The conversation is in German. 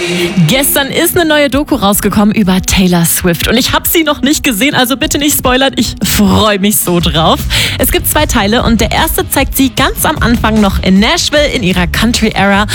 Gestern ist eine neue Doku rausgekommen über Taylor Swift und ich habe sie noch nicht gesehen, also bitte nicht spoilern, ich freue mich so drauf. Es gibt 2 Teile und der erste zeigt sie ganz am Anfang noch in Nashville in ihrer Country-Era